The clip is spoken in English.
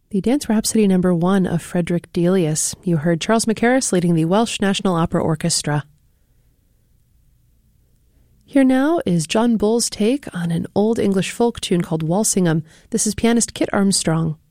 The Dance Rhapsody No. 1 of Frederick Delius. You heard Charles Mackerras leading the Welsh National Opera Orchestra. Here now is John Bull's take on an old English folk tune called Walsingham. This is pianist Kit Armstrong.